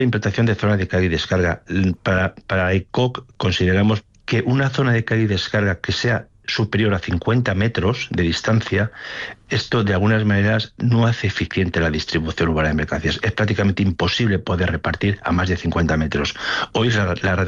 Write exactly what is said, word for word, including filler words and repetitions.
implantación de zonas de carga y descarga. Para, para I C O C consideramos que una zona de carga y descarga que sea superior a cincuenta metros de distancia, esto de algunas maneras no hace eficiente la distribución urbana de mercancías. Es prácticamente imposible poder repartir a más de cincuenta metros. Hoy la, la red